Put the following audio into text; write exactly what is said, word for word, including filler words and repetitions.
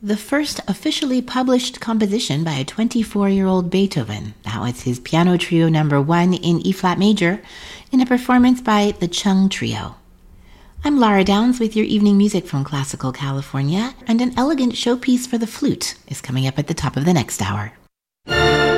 the first officially published composition by a twenty-four-year-old Beethoven. Now it's his Piano Trio number one in E-flat major in a performance by the Chung Trio. I'm Lara Downs with your evening music from Classical California, and an elegant showpiece for the flute is coming up at the top of the next hour.